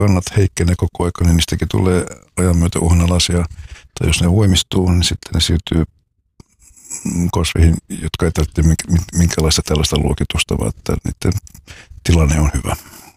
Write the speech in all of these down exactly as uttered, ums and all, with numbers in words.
kannat heikkenee koko ajan, niin niistäkin tulee ajan myötä uhanalaisia. Tai jos ne voimistuu, niin sitten ne siirtyy kasveihin, jotka ei tarvitse minkälaista tällaista luokitusta, vaan että niiden tilanne on hyvä.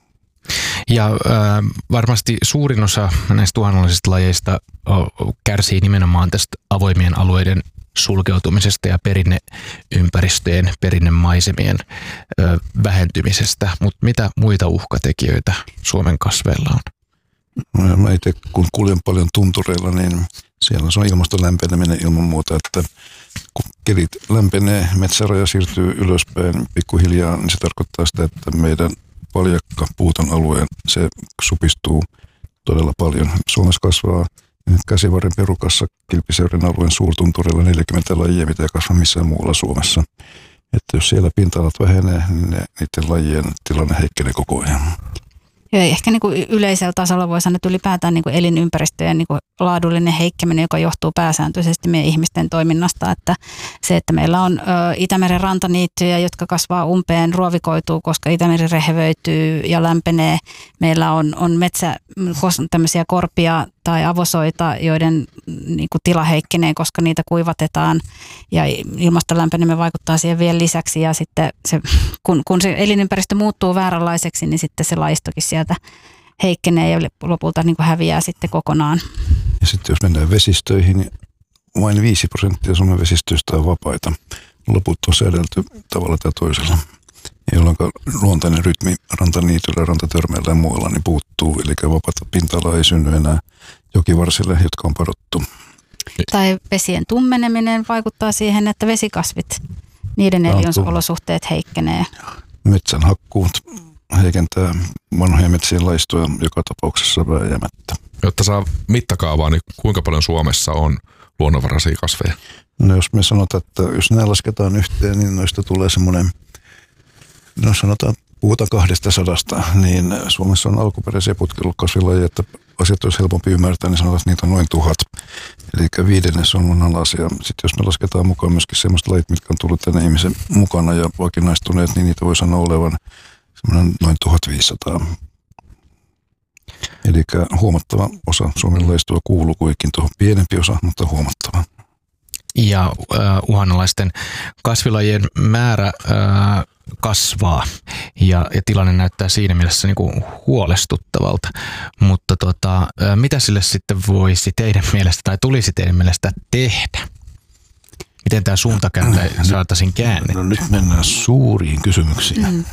Ja äh, varmasti suurin osa näistä uhanalaisista lajeista kärsii nimenomaan tästä avoimien alueiden sulkeutumisesta ja perinneympäristöjen, perinnemaisemien ö, vähentymisestä. Mutta mitä muita uhkatekijöitä Suomen kasveilla on? No, mä itse kun kuljen paljon tuntureilla, niin siellä on ilmaston lämpeneminen ilman muuta, että kun kelit lämpenee, metsäraja siirtyy ylöspäin pikkuhiljaa, niin se tarkoittaa sitä, että meidän paljakka puuton alueen se supistuu todella paljon. Suomessa kasvaa Käsivarren perukassa Kilpisjärven alueen suurtunturilla neljäkymmentä lajia, mitä ei kasva missään muualla Suomessa. Että jos siellä pinta-alat vähenee, niin ne, niiden lajien tilanne heikkenee koko ajan. Ja ehkä niin kuin yleisellä tasolla voi sanoa, että ylipäätään niin kuin elinympäristöjen niin kuin laadullinen heikkeminen, joka johtuu pääsääntöisesti meidän ihmisten toiminnasta. Että se, että meillä on ö, Itämeren rantaniittyjä, jotka kasvaa umpeen, ruovikoituu, koska Itämeri rehevöityy ja lämpenee. Meillä on, on metsä, tämmöisiä korpia tai avosoita, joiden niin kuin tila heikkenee, koska niitä kuivatetaan ja ilmaston lämpeneminen vaikuttaa siihen vielä lisäksi. Ja sitten se, kun, kun se elinympäristö muuttuu vääränlaiseksi, niin sitten se laistokin sieltä heikkenee ja lopulta niin kuin häviää sitten kokonaan. Ja sitten jos mennään vesistöihin, niin vain viisi prosenttia Suomen vesistöistä on vapaita. Loput on säädelty tavalla tai toisella, jolloin luontainen rytmi rantaniityllä, rantatörmeillä ja muualla niin puuttuu. Eli vapaata pinta-alaa ei synny enää jokivarsille, jotka on padottu. Tai vesien tummeneminen vaikuttaa siihen, että vesikasvit, niiden elinolosuhteet heikkenee. Metsän hakkuut heikentää vanhojen metsien laistoja joka tapauksessa vääjäämättä. Jotta saa mittakaavaa, niin kuinka paljon Suomessa on luonnonvaraisia kasveja? No jos me sanotaan, että jos nämä lasketaan yhteen, niin noista tulee semmoinen, no sanotaan, puhutaan kahdesta sadasta, niin Suomessa on alkuperäisiä putkelukasvilajeja, että asiat olisi helpompi ymmärtää, niin sanotaan, että niitä on noin tuhat. Eli viidennes on uhanalaisia. Sitten jos me lasketaan mukaan myöskin sellaiset lajit, mitkä on tullut tänne ihmisen mukana ja vakinaistuneet, niin niitä voi sanoa olevan semmoinen noin tuhatviisisataa. Eli huomattava osa Suomen lajistua kuuluu kuitenkin tuohon pienempi osa, mutta huomattava. Ja uh, uhanalaisten kasvilajien määrä uh, kasvaa ja, ja tilanne näyttää siinä mielessä niin kuin huolestuttavalta. Mutta tota, uh, mitä sille sitten voisi teidän mielestä tai tulisi teidän mielestä tehdä? Miten tämä suuntakääntö saataisiin käännettyä? No nyt mennään suuriin kysymyksiin. Mm.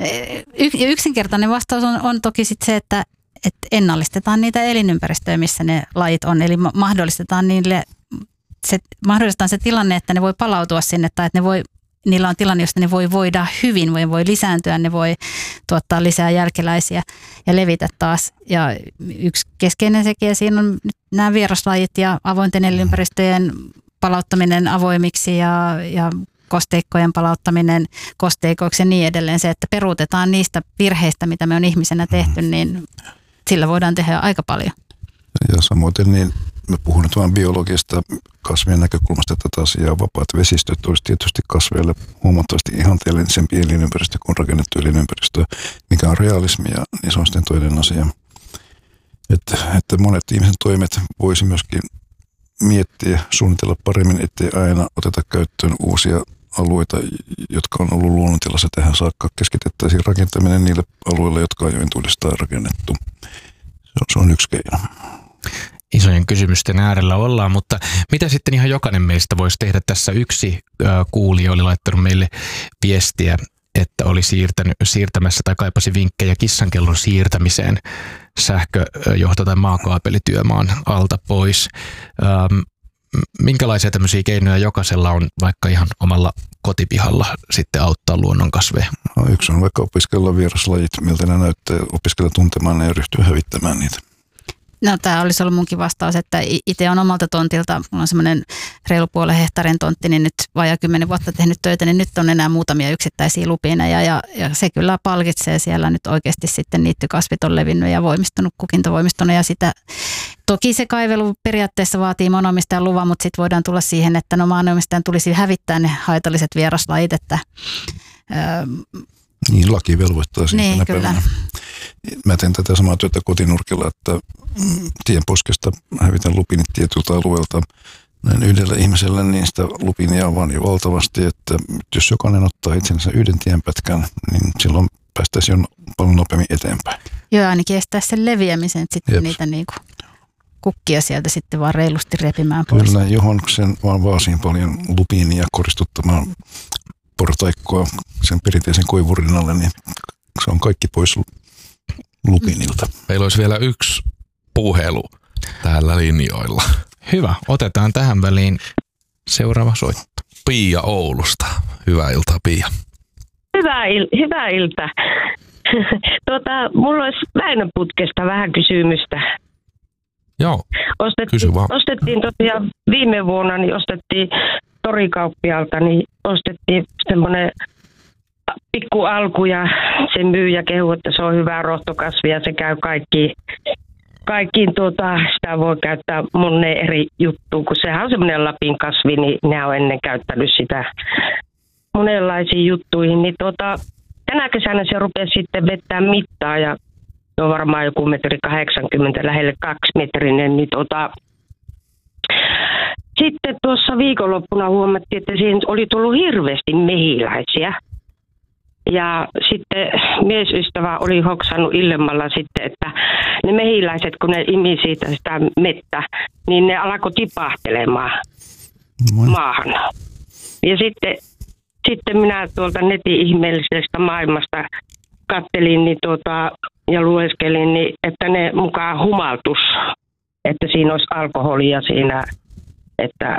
Y- yksinkertainen vastaus on, on toki sit se, että, että ennallistetaan niitä elinympäristöjä, missä ne lajit on. Eli mahdollistetaan niille se, mahdollistetaan se tilanne, että ne voi palautua sinne tai että ne voi, niillä on tilanne, josta ne voi voida hyvin, ne voi lisääntyä, ne voi tuottaa lisää jälkeläisiä ja levitä taas. Ja yksi keskeinen tekijä siinä on nyt nämä vieraslajit ja avointen elinympäristöjen palauttaminen avoimiksi ja, ja kosteikkojen palauttaminen kosteikoiksi ja niin edelleen. Se, että peruutetaan niistä virheistä, mitä me on ihmisenä tehty, niin sillä voidaan tehdä aika paljon. Ja samoin niin mä puhun nyt vain biologista kasvien näkökulmasta tätä asiaa. Vapaat vesistöt olisi tietysti kasveille huomattavasti ihanteellisempi elinympäristö kuin rakennettu elinympäristö, mikä on realismia, niin se on sitten toinen asia. Että, että monet ihmisen toimet voisi myöskin miettiä, suunnitella paremmin, ettei aina oteta käyttöön uusia alueita, jotka on ollut luonnontilassa tähän saakka. Keskitettäisiin rakentaminen niille alueille, jotka on jo entuudestaan rakennettu. Se on, se on yksi keino. Isojen kysymysten äärellä ollaan, mutta mitä sitten ihan jokainen meistä voisi tehdä? Tässä yksi kuulija oli laittanut meille viestiä, että oli siirtänyt, siirtämässä tai kaipasi vinkkejä kissankellon siirtämiseen sähköjohto- tai maakaapelityömaan alta pois. Ähm, minkälaisia tämmöisiä keinoja jokaisella on vaikka ihan omalla kotipihalla sitten auttaa luonnonkasveja? No, yksi on vaikka opiskella vieraslajit, miltä ne näyttää, opiskella tuntemaan ne ja ryhtyä hävittämään niitä. No tämä olisi ollut munkin vastaus, että itse on omalta tontilta, mulla on semmoinen reilu puolen hehtaarin tontti, niin nyt vajaa kymmenen vuotta tehnyt töitä, niin nyt on enää muutamia yksittäisiä lupina ja, ja, ja se kyllä palkitsee siellä nyt oikeasti sitten niittykasvit on levinnyt ja voimistunut, kukinto voimistunut ja sitä. Toki se kaivelu periaatteessa vaatii maanomistajan luvan, mutta sitten voidaan tulla siihen, että no maanomistajan tulisi hävittää ne haitalliset vieraslajit, että öö, Niin, laki velvoittaa siitä Niin, tänä kyllä. päivänä. Mä teen tätä samaa työtä kotinurkilla, että tienposkesta hävitän lupiinit tietyltä alueelta näin yhdellä ihmisellä, niin sitä lupiinia on vaan jo valtavasti, että jos jokainen ottaa itsensä yhden tienpätkän, niin silloin päästäisiin jo paljon nopeammin eteenpäin. Joo, ainakin estää sen leviämisen, että sitten Jep. niitä niinku kukkia sieltä sitten vaan reilusti repimään pois. Kyllä, johon sen vaan vaasiin paljon lupiinia koristuttamaan portaikkoa sen perinteisen koivun alle, niin se on kaikki pois lupiinilta. Meillä olisi vielä yksi puhelu täällä linjoilla. Hyvä, otetaan tähän väliin seuraava soitto. Pia Oulusta. Hyvää iltaa, Pia. Hyvää, il- hyvää iltaa. tota, mulla olisi Väinönputkesta vähän kysymystä. Joo, Ostettiin, kysy vaan. ostettiin tosiaan viime vuonna, niin ostettiin torikauppialta, niin ostettiin semmoinen pikku alku ja se myyjä kehui, että se on hyvää rohtokasvia ja se käy kaikkiin, kaikkiin tuota, sitä voi käyttää monen eri juttuun, kun sehän on semmoinen Lapin kasvi, niin ne on ennen käyttänyt sitä monenlaisiin juttuihin, niin tuota, tänä kesänä se rupesi sitten vettää mittaa ja se on varmaan joku metri kahdeksankymmentä, lähelle kaksimetrinen, niin tuota, sitten tuossa viikonloppuna huomattiin, että siinä oli tullut hirveästi mehiläisiä. Ja sitten miesystävä oli hoksannut illemmalla sitten, että ne mehiläiset, kun ne imi siitä sitä mettä, niin ne alkoi tipahtelemaan Moi. maahan. Ja sitten, sitten minä tuolta netin ihmeellisestä maailmasta kattelin niin tuota, ja lueskelin, niin, että ne mukaan humaltus, että siinä olisi alkoholia siinä, että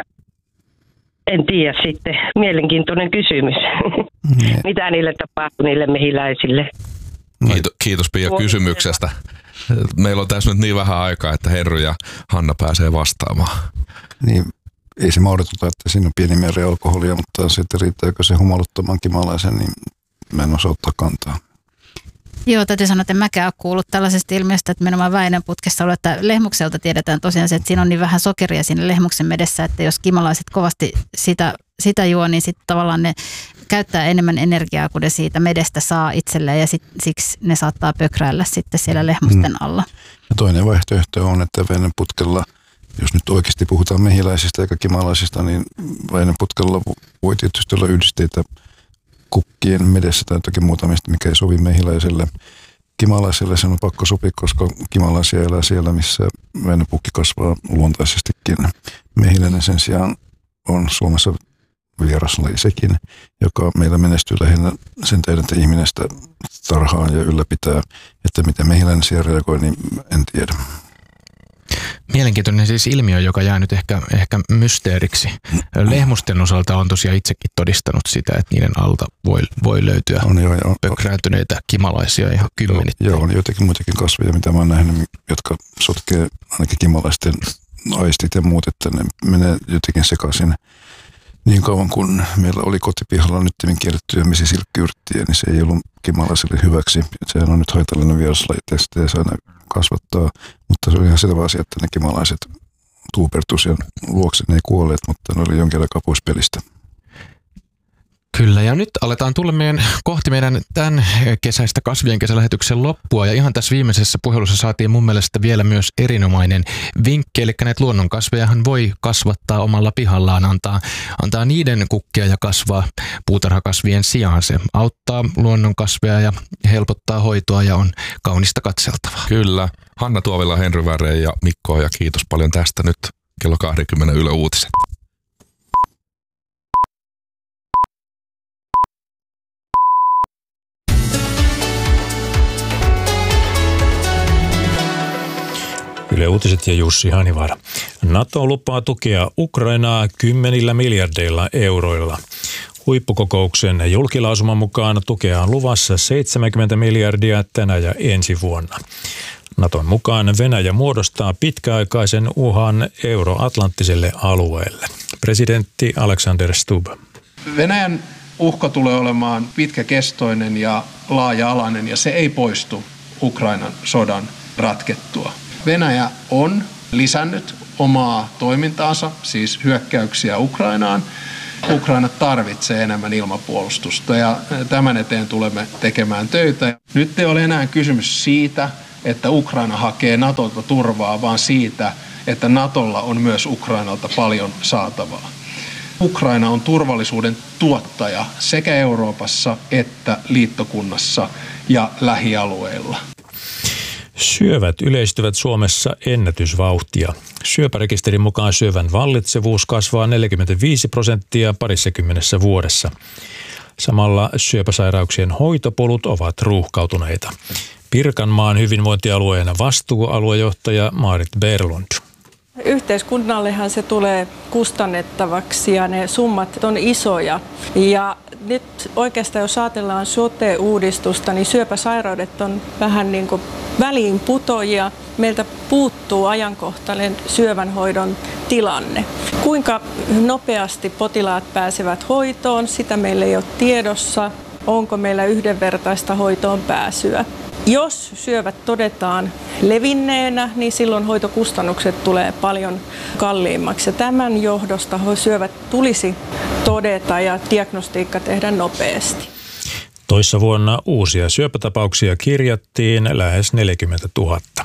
en tiedä sitten. Mielenkiintoinen kysymys. Mm. Mitä niille tapahtui, niille mehiläisille? Kiitos, kiitos Pia kysymyksestä. Meillä on tässä nyt niin vähän aikaa, että Henry ja Hanna pääsee vastaamaan. Niin, ei se mahdoteta, että siinä on pieni määrä alkoholia, mutta sitten riittääkö se humaluttamaan kimalaisen, niin mä en osaa ottaa kantaa. Joo, täytyy sanoa, että en mäkään ole kuullut tällaisesta ilmiöstä, että nimenomaan Väinönputkessa on, että lehmukselta tiedetään tosiaan se, että siinä on niin vähän sokeria siinä lehmuksen medessä, että jos kimalaiset kovasti sitä, sitä juo, niin sitten tavallaan ne käyttää enemmän energiaa kuin ne siitä medestä saa itselleen ja sit, siksi ne saattaa pökräillä sitten siellä lehmusten alla. Ja toinen vaihtoehto on, että Väinönputkella, jos nyt oikeasti puhutaan mehiläisistä eikä kimalaisista, niin Väinönputkella voi tietysti olla yhdisteitä kukkien medessä tai jotakin muuta, mikä ei sovi mehiläiselle. Kimalaiselle sen on pakko sopia, koska kimalaisia elää siellä, missä Väinönpukki kasvaa luontaisestikin. Mehiläinen sen sijaan on Suomessa vieraslaji sekin, joka meillä menestyy lähinnä sen tähden, että ihminen sitä tarhaa ja ylläpitää. Että miten mehiläinen siellä reagoi, niin en tiedä. Mielenkiintoinen siis ilmiö, joka jää nyt ehkä, ehkä mysteeriksi. Lehmusten osalta on tosiaan itsekin todistanut sitä, että niiden alta voi, voi löytyä On jo, jo, pökrääntyneitä kimalaisia ihan kymmenittäin. Joo, on joitakin muitakin kasveja, mitä mä oon nähnyt, jotka sotkee ainakin kimalaisten aistit ja muut, että ne menee jotenkin sekaisin. Niin kauan kun meillä oli kotipihalla nyt kiellettyä mesisilkkiyrttiä, niin se ei ollut kimalaiselle hyväksi. Sehän on nyt haitallinen vieraslaji, sitä ei saa kasvattaa, mutta se oli ihan selvä asia, että ne kimalaiset tuupertus ja luokse ne ei kuolleet, mutta ne oli jonkin aikaa pois pelistä. Kyllä, ja nyt aletaan tulla meidän, kohti meidän tämän kesäistä kasvien kesälähetyksen loppua, ja ihan tässä viimeisessä puhelussa saatiin mun mielestä vielä myös erinomainen vinkki, eli näitä luonnonkasvejahan voi kasvattaa omalla pihallaan, antaa, antaa niiden kukkia ja kasvaa puutarhakasvien sijaan. Se auttaa luonnonkasveja ja helpottaa hoitoa ja on kaunista katseltavaa. Kyllä. Hanna Tuovila, Henry Värre ja Mikko, ja kiitos paljon tästä nyt kello kaksikymmentä Yle Uutiset. Yle Uutiset ja Jussi Hanivaara. NATO lupaa tukea Ukrainaa kymmenillä miljardeilla euroilla. Huippukokouksen julkilausuman mukaan tukea on luvassa seitsemänkymmentä miljardia tänä ja ensi vuonna. Naton mukaan Venäjä muodostaa pitkäaikaisen uhan euroatlanttiselle alueelle. Presidentti Alexander Stubb. Venäjän uhka tulee olemaan pitkäkestoinen ja laaja-alainen ja se ei poistu Ukrainan sodan ratkettua. Venäjä on lisännyt omaa toimintaansa, siis hyökkäyksiä Ukrainaan, Ukraina tarvitsee enemmän ilmapuolustusta ja tämän eteen tulemme tekemään töitä. Nyt ei ole enää kysymys siitä, että Ukraina hakee Natolta turvaa, vaan siitä, että Natolla on myös Ukrainalta paljon saatavaa. Ukraina on turvallisuuden tuottaja sekä Euroopassa että liittokunnassa ja lähialueilla. Syövät yleistyvät Suomessa ennätysvauhtia. Syöpärekisterin mukaan syövän vallitsevuus kasvaa neljäkymmentäviisi prosenttia parissakymmenessä vuodessa. Samalla syöpäsairauksien hoitopolut ovat ruuhkautuneita. Pirkanmaan hyvinvointialueen vastuualuejohtaja Maarit Berlund. Yhteiskunnallehan se tulee kustannettavaksi ja ne summat on isoja. Ja nyt oikeastaan jos ajatellaan sote-uudistusta, niin syöpäsairaudet on vähän niin kuin väliinputoajia. Meiltä puuttuu ajankohtainen syövänhoidon tilanne. Kuinka nopeasti potilaat pääsevät hoitoon, sitä meillä ei ole tiedossa. Onko meillä yhdenvertaista hoitoon pääsyä? Jos syövät todetaan levinneenä, niin silloin hoitokustannukset tulee paljon kalliimmaksi. Ja tämän johdosta syövät tulisi todeta ja diagnostiikka tehdä nopeasti. Toissa vuonna uusia syöpätapauksia kirjattiin lähes neljäkymmentätuhatta.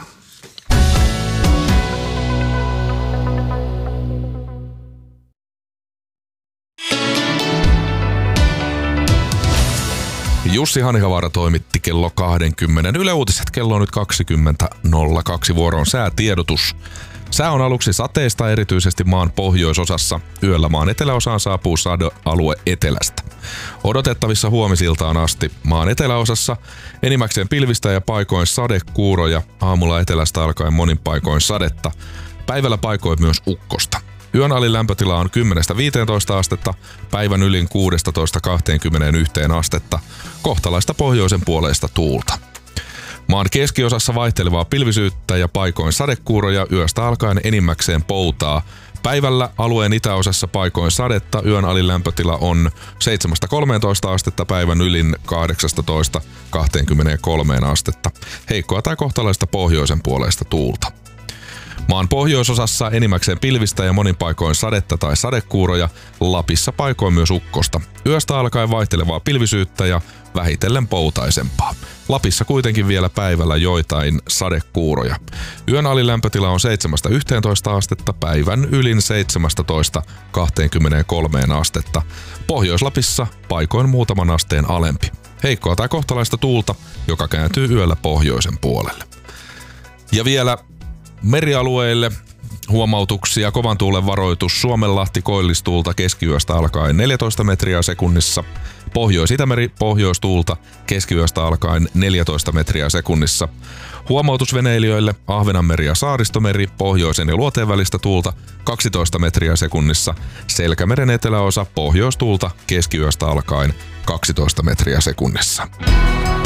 Jussi Hanihavaara toimitti kello kaksikymmentä. Yle Uutiset kello on nyt kaksikymmentä nolla kaksi. Vuoroon säätiedotus. Sää on aluksi sateista erityisesti maan pohjoisosassa. Yöllä maan eteläosaan saapuu sadealue etelästä. Odotettavissa huomisiltaan asti maan eteläosassa enimmäkseen pilvistä ja paikoin sadekuuroja. Aamulla etelästä alkaen monin paikoin sadetta. Päivällä paikoin myös ukkosta. Yön alin lämpötila on kymmenestä viiteentoista astetta, päivän ylin kuudestatoista kaksikymmentäyksi astetta, kohtalaista pohjoisen puoleista tuulta. Maan keskiosassa vaihtelevaa pilvisyyttä ja paikoin sadekuuroja, yöstä alkaen enimmäkseen poutaa. Päivällä alueen itäosassa paikoin sadetta, yön alin lämpötila on seitsemästä kolmeentoista astetta, päivän ylin kahdeksastatoista kaksikymmentäkolme astetta. Heikkoa tai kohtalaista pohjoisen puoleista tuulta. Maan pohjoisosassa enimmäkseen pilvistä ja monin paikoin sadetta tai sadekuuroja, Lapissa paikoin myös ukkosta. Yöstä alkaen vaihtelevaa pilvisyyttä ja vähitellen poutaisempaa. Lapissa kuitenkin vielä päivällä joitain sadekuuroja. Yön alilämpötila on seitsemästä yhteentoista astetta, päivän ylin seitsemästätoista kaksikymmentäkolme astetta. Pohjois-Lapissa paikoin muutaman asteen alempi. Heikkoa tai kohtalaista tuulta, joka kääntyy yöllä pohjoisen puolelle. Ja vielä merialueille huomautuksia. Kovan tuulen varoitus. Suomenlahti koillistuulta keskiyöstä alkaen neljätoista metriä sekunnissa. Pohjois-Itämeri pohjoistuulta keskiyöstä alkaen neljätoista metriä sekunnissa. Huomautus veneilijöille. Ahvenanmeri ja Saaristomeri pohjoisen ja luoteen välistä tuulta kaksitoista metriä sekunnissa. Selkämeren eteläosa pohjoistuulta keskiyöstä alkaen kaksitoista metriä sekunnissa.